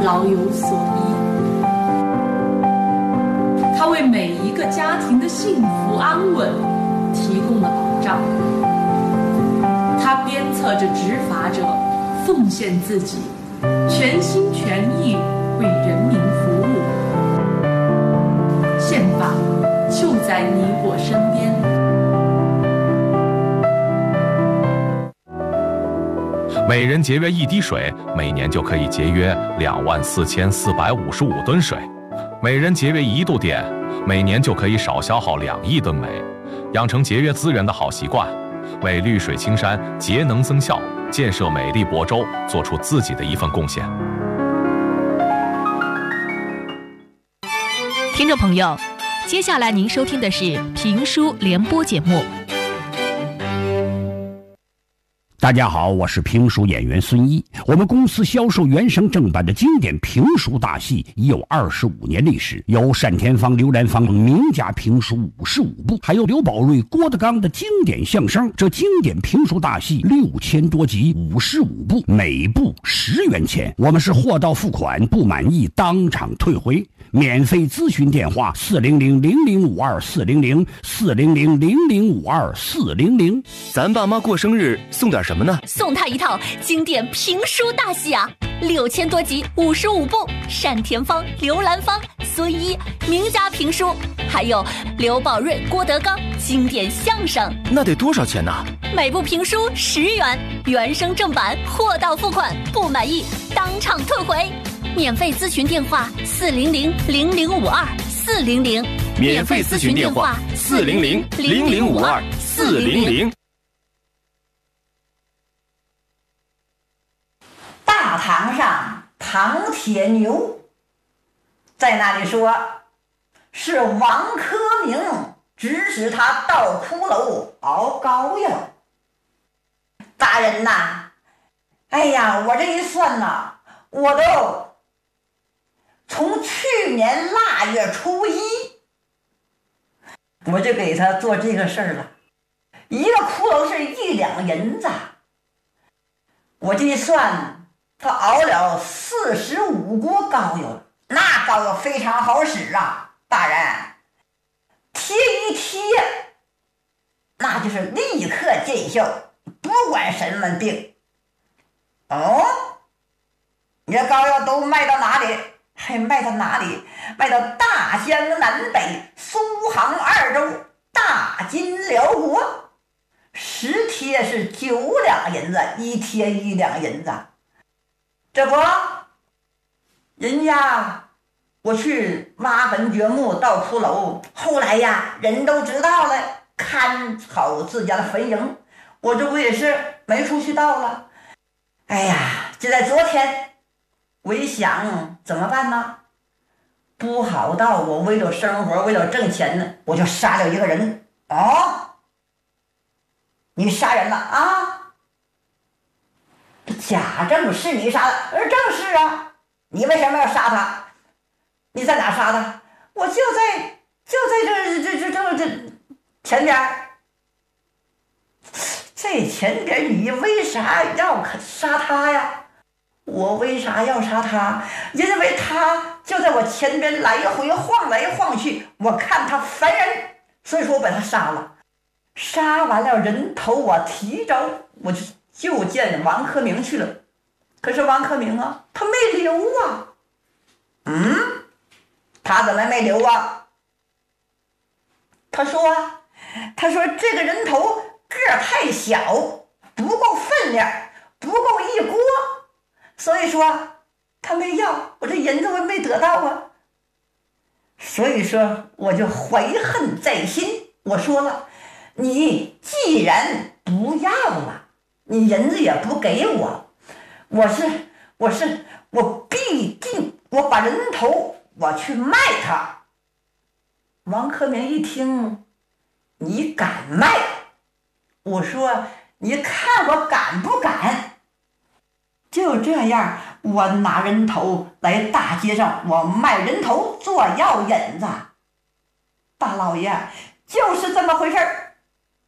老有所依。他为每一个家庭的幸福安稳提供了保障。他鞭策着执法者奉献自己，全心全意为人民服务。宪法就在你我身边。 每人节约一滴水，每年就可以节约24455吨水；每人节约1度电，每年就可以少消耗2亿吨煤。养成节约资源的好习惯，为绿水青山节能增效，建设美丽亳州做出自己的一份贡献。 听众朋友，接下来您收听的是评书联播节目。 大家好，我是评书演员孙一。我们公司销售原声正版的经典评书大戏已有25年历史，有单田芳、刘兰芳名家评书55部，还有刘宝瑞、郭德纲的经典相声。这经典评书大戏6000多集，55部，每部10元钱。我们是货到付款，不满意当场退回。免费咨询电话400-0052-400，400-0052-400。 咱爸妈过生日送点什么呢？ 送他一套经典评书大戏啊，6000多集，55部，单田芳、刘兰芳、孙一名家评书，还有刘宝瑞、郭德纲经典相声。 那得多少钱呢？ 每部评书10元，原声正版，货到付款，不满意当场退回。免费咨询电话400-0052-400， 免费咨询电话400-0052-400。 大堂上，唐铁牛在那里说，是王科明指使他到骷髅熬膏药。大人呐，哎呀，我这一算呐，我都从去年腊月初1，我就给他做这个事儿了。一个骷髅是1两银子，我这一算，他熬了45锅膏药了。那膏药非常好使啊，大人，贴一贴，那就是立刻见效，不管什么病。哦，你这膏药都卖到哪里？还卖到哪里？卖到大江南北、苏杭2州、大金辽国。10贴是9两银子，1贴1两银子。这不，人家我去挖坟掘墓到骷髅，后来呀，人都知道了，看好自家的坟茔，我这不也是没处去到了。哎呀，就在昨天，我一想怎么办呢？不好到我为了生活，为了挣钱呢，我就杀了一个人。哦，你杀人了啊？假证是你杀的，正是啊。你为什么要杀他？你在哪杀的？我就在这前边。这前边你为啥要杀他呀？我为啥要杀他？因为他就在我前边来回晃来晃去，我看他烦人，所以说我把他杀了。杀完了人头我提着，我就见王克明去了。可是王克明啊，他没留啊。他怎么没留啊？他说这个人头个儿太小，不够分量，不够一锅，所以说他没要，我这银子我没得到啊。所以说我就怀恨在心，我说了，你既然不要了，你银子也不给我，我必定我把人头我去卖他。王克明一听，你敢卖？我说你看我敢不敢？就这样，我拿人头来大街上，我卖人头做药引子。大老爷，就是这么回事儿。